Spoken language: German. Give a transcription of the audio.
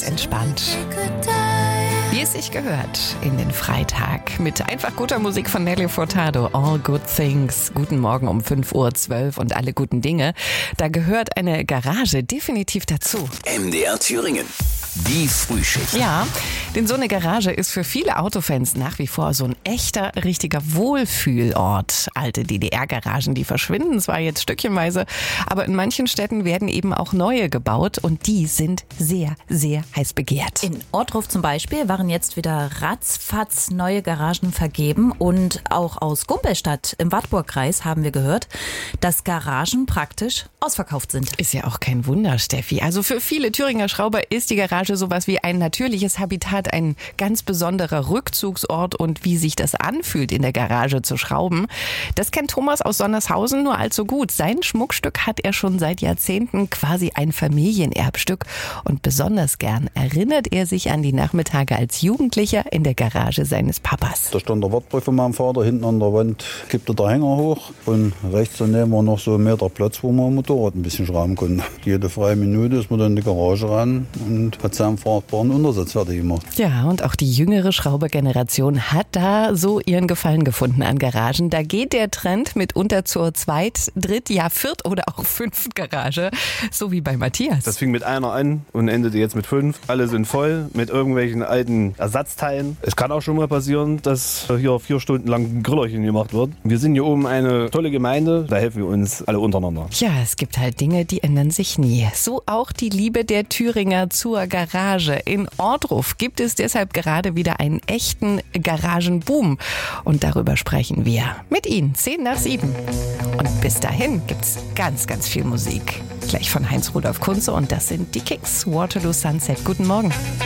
entspannt. Wie es sich gehört in den Freitag mit einfach guter Musik von Nelly Furtado. All Good Things. Guten Morgen um 5:12 Uhr und alle guten Dinge. Da gehört eine Garage definitiv dazu. MDR Thüringen. Die Frühschicht. Ja, denn so eine Garage ist für viele Autofans nach wie vor so ein echter, richtiger Wohlfühlort. Alte DDR-Garagen, die verschwinden zwar jetzt stückchenweise, aber in manchen Städten werden eben auch neue gebaut und die sind sehr, sehr heiß begehrt. In Ortruf zum Beispiel waren jetzt wieder ratzfatz neue Garagen vergeben und auch aus Gumpelstadt im Wartburgkreis haben wir gehört, dass Garagen praktisch ausverkauft sind. Ist ja auch kein Wunder, Steffi. Also für viele Thüringer Schrauber ist die Garage sowas wie ein natürliches Habitat, ein ganz besonderer Rückzugsort und wie sich das anfühlt, in der Garage zu schrauben. Das kennt Thomas aus Sonnershausen nur allzu gut. Sein Schmuckstück hat er schon seit Jahrzehnten, quasi ein Familienerbstück. Und besonders gern erinnert er sich an die Nachmittage als Jugendlicher in der Garage seines Papas. Da stand der Wartburg von meinem Vater, hinten an der Wand kippte der Hänger hoch und rechts daneben war noch so ein Meter Platz, wo man Motorrad ein bisschen schrauben konnte. Jede freie Minute ist man dann in die Garage ran und hat seinen fahrbaren Untersatz fertig gemacht. Ja, und auch die jüngere Schraubergeneration hat da so ihren Gefallen gefunden an Garagen. Da geht der Trend mitunter zur Zweit-, Dritt-, ja Viert- oder auch Fünft Garage, so wie bei Matthias. Das fing mit einer an und endete jetzt mit 5. Alle sind voll mit irgendwelchen alten Ersatzteilen. Es kann auch schon mal passieren, dass hier 4 Stunden lang ein Grillerchen gemacht wird. Wir sind hier oben eine tolle Gemeinde, da helfen wir uns alle untereinander. Ja, es gibt halt Dinge, die ändern sich nie. So auch die Liebe der Thüringer zur Garage. In Ortruf gibt es deshalb gerade wieder einen echten Garagenboom. Und darüber sprechen wir mit Ihnen, 7:10. Und bis dahin gibt's ganz, ganz viel Musik. Gleich von Heinz Rudolf Kunze und das sind die Kicks. Waterloo Sunset. Guten Morgen.